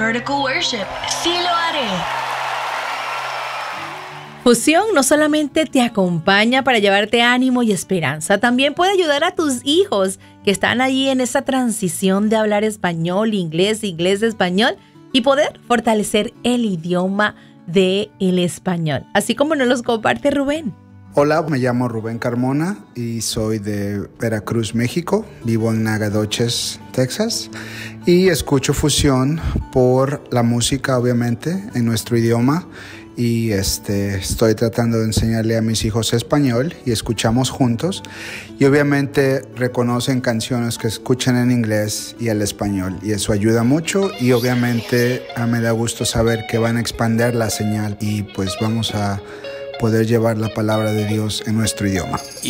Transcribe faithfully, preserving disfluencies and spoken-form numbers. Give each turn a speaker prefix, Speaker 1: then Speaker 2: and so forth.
Speaker 1: vertical worship. Sí lo haré.
Speaker 2: Fusión no solamente te acompaña para llevarte ánimo y esperanza, también puede ayudar a tus hijos que están allí en esa transición de hablar español, inglés, inglés, español y poder fortalecer el idioma del español, así como nos los comparte Rubén.
Speaker 3: Hola, me llamo Rubén Carmona y soy de Veracruz, México. Vivo en Nacogdoches, Texas, y escucho Fusión por la música, obviamente, en nuestro idioma. Y este, estoy tratando de enseñarle a mis hijos español y escuchamos juntos. Y obviamente reconocen canciones que escuchan en inglés y el español. Y eso ayuda mucho y obviamente a mí me da gusto saber que van a expandir la señal y pues vamos a poder llevar la palabra de Dios en nuestro idioma.